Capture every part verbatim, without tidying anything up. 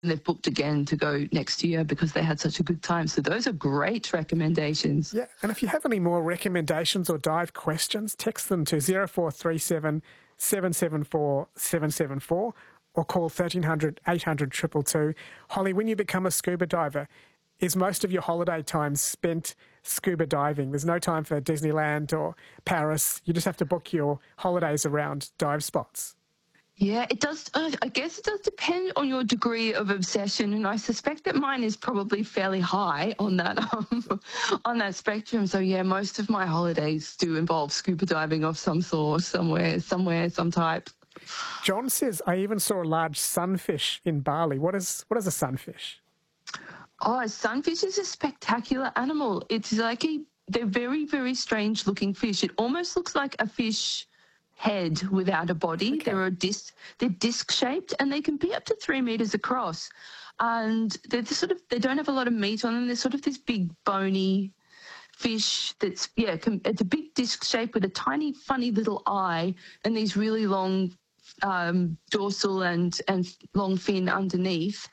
they've booked again to go next year because they had such a good time. So those are great recommendations. Yeah, and if you have any more recommendations or dive questions, text them to zero four three seven, seven seven four, seven seven four or call thirteen hundred, eight hundred, two two two. Holly, when you become a scuba diver, is most of your holiday time spent scuba diving? There's no time for Disneyland or Paris. You just have to book your holidays around dive spots. Yeah, it does. Uh, I guess it does depend on your degree of obsession, and I suspect that mine is probably fairly high on that um, on that spectrum. So yeah, most of my holidays do involve scuba diving of some sort, somewhere, somewhere, some type. John says, I even saw a large sunfish in Bali. What is what is a sunfish? Oh, a sunfish is a spectacular animal. It's like a, they're very, very strange looking fish. It almost looks like a fish head without a body. Okay. They're a disc, they're disc shaped, and they can be up to three meters across. And they're just sort of, they don't have a lot of meat on them. They're sort of this big bony fish that's, yeah, it's a big disc shape with a tiny, funny little eye and these really long um, dorsal and, and long fin underneath.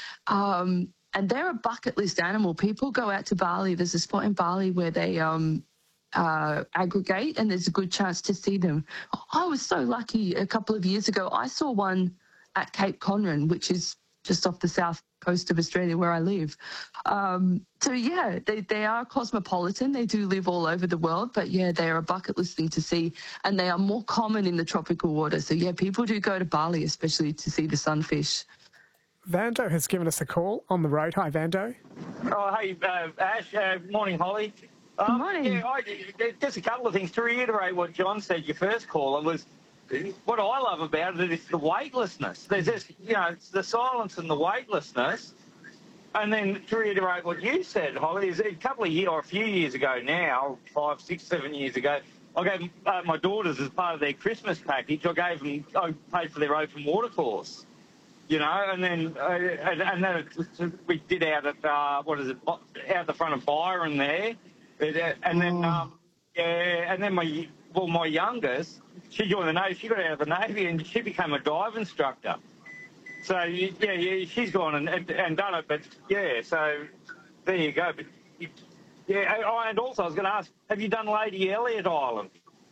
Um, and they're a bucket list animal. People go out to Bali. There's a spot in Bali where they um, uh, aggregate, and there's a good chance to see them. I was so lucky a couple of years ago. I saw one at Cape Conran, which is just off the south coast of Australia where I live. Um, so, yeah, they, they are cosmopolitan. They do live all over the world, but, yeah, they are a bucket list thing to see, and they are more common in the tropical water. So, yeah, people do go to Bali, especially to see the sunfish. Vando has given us a call on the road. Hi, Vando. Oh, hey, uh, Ash. Uh, morning, Holly. Um, Good morning. Yeah, I, just a couple of things. To reiterate what John said, your first caller was, what I love about it is the weightlessness. There's this, you know, it's the silence and the weightlessness. And then to reiterate what you said, Holly, is a couple of years, or a few years ago now, five, six, seven years ago, I gave uh, my daughters, as part of their Christmas package, I gave them, I paid for their open water course. You know, and then uh, and, and then it, we did out at uh, what is it? Out the front of Byron there, and then um, yeah, and then my well, my youngest, she joined the Navy. She got out of the Navy and she became a dive instructor. So yeah, yeah, she's gone and, and, and done it. But yeah, so there you go. But yeah, and also I was going to ask, have you done Lady Elliot Island?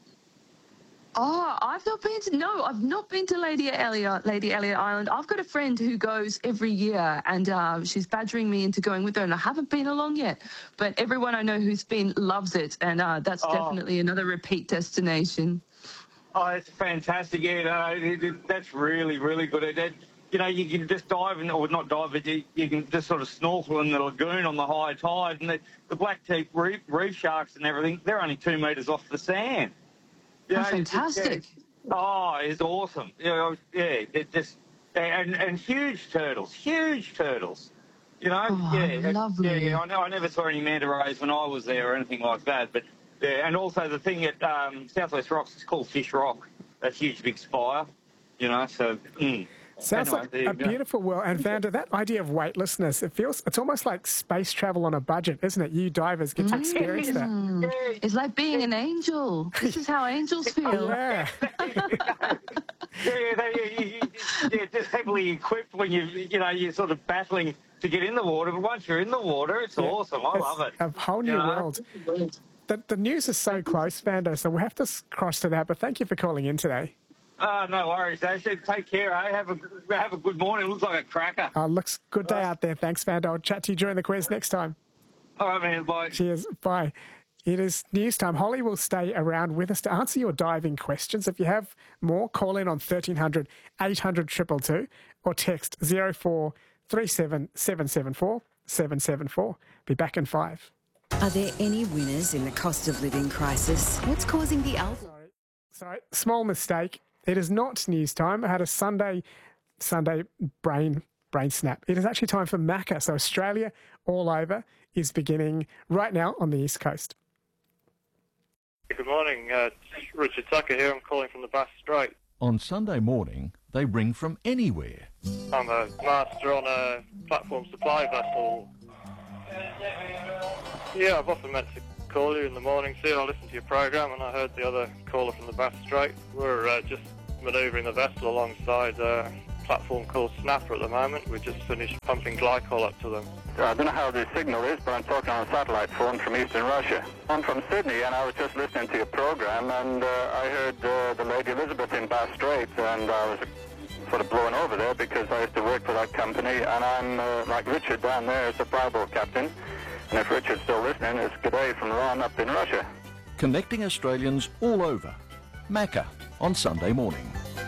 Oh, I've not been to, no, I've not been to Lady Elliot, Lady Elliot Island. I've got a friend who goes every year, and uh, she's badgering me into going with her, and I haven't been along yet. But everyone I know who's been loves it, and uh, that's oh. definitely another repeat destination. Oh, it's fantastic. Yeah, no, it, it, that's really, really good. It, it, you know, you can just dive in, or not dive, but you, you can just sort of snorkel in the lagoon on the high tide, and the, the black teeth reef, reef sharks and everything, they're only two metres off the sand. You Oh, know, fantastic. Yeah. Oh, it's awesome. You know, yeah, it just, and, and huge turtles, huge turtles. You know, Oh, yeah, lovely. yeah, yeah. I know I never saw any manta rays when I was there or anything like that, but yeah, and also the thing at um, Southwest Rocks is called Fish Rock, that huge big spire, you know, so... Mm. Sounds Anyway, like a beautiful world. And Vanda, that idea of weightlessness, it feels, it's almost like space travel on a budget, isn't it? You divers get to experience that. Mm. It's like being an angel. This is how angels feel. Yeah. yeah, they, you, you, yeah, just heavily equipped when you, you know, you're sort of battling to get in the water, but once you're in the water, it's yeah, awesome. I love it. A whole new you know? world. The, the news is so close, Vanda, so we'll have to cross to that, but thank you for calling in today. Oh, no worries, Ash. Take care, eh? Have a, have a good morning. Looks like a cracker. Oh, looks good day out there. Thanks, Vanda. I'll chat to you during the quiz next time. All right, man. Bye. Cheers. Bye. It is news time. Holly will stay around with us to answer your diving questions. If you have more, call in on thirteen hundred, eight hundred, two two two or text zero four three seven, seven seven four, seven seven four. Be back in five. Are there any winners in the cost of living crisis? What's causing the alpha? Sorry. Sorry. Small mistake. It is not news time. I had a Sunday Sunday brain brain snap. It is actually time for Macca. So Australia all over is beginning right now on the East Coast. Good morning. Uh, Richard Tucker here. I'm calling from the Bass Strait. On Sunday morning, they bring from anywhere. I'm a master on a platform supply vessel. Yeah, I've often meant to call you in the morning, see, I listened to your programme and I heard the other caller from the Bass Strait. We're uh, just manoeuvring the vessel alongside uh, platform called Snapper at the moment. We've just finished pumping glycol up to them. I don't know how the signal is, but I'm talking on a satellite phone from Eastern Russia. I'm from Sydney, and I was just listening to your program, and uh, I heard uh, the Lady Elizabeth in Bass Strait, and I was sort of blown over there because I used to work for that company, and I'm uh, like Richard down there as the fly boat captain. And if Richard's still listening, it's g'day from Ron up in Russia. Connecting Australians all over. Macca on Sunday morning.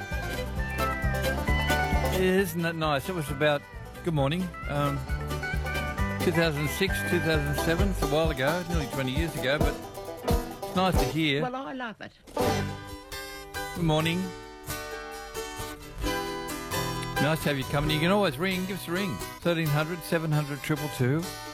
Isn't that nice? It was about, good morning, um, two thousand six, two thousand seven, it's a while ago, nearly twenty years ago, but it's nice to hear. Well, I love it. Good morning. Nice to have you company. You can always ring, give us a ring, thirteen hundred, seven hundred, two two two.